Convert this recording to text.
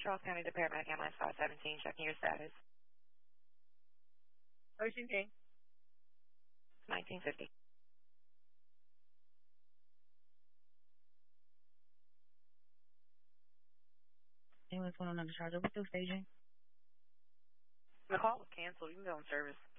Charles County, the paramedic ambulance 517, checking your status. Ocean King. 1950. Ambulance 1 on the charger. We're still staging. The call was canceled. You can go on service.